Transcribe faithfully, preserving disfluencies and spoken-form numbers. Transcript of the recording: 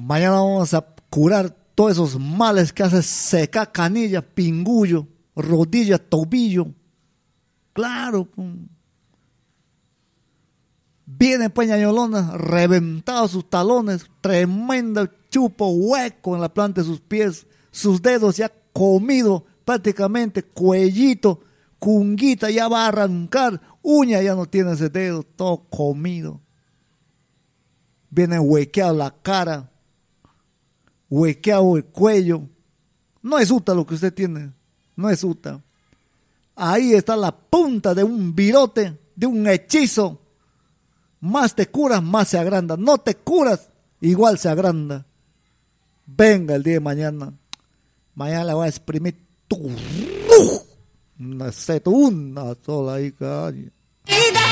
Mañana vamos a curar todos esos males que hace seca, canilla, pingullo, rodilla, tobillo. Claro. Viene Peña Yolanda, reventados sus talones, tremendo chupo hueco en la planta de sus pies, sus dedos ya comido prácticamente, cuellito, cunguita ya va a arrancar, uña ya no tiene ese dedo, todo comido. Viene huequeado la cara, huequeado el cuello. No es uta lo que usted tiene, no es uta. Ahí está la punta de un virote, de un hechizo. Más te curas, más se agranda. No te curas, igual se agranda. Venga el día de mañana. Mañana le voy a exprimir tu... Una, una sola ahí, calle.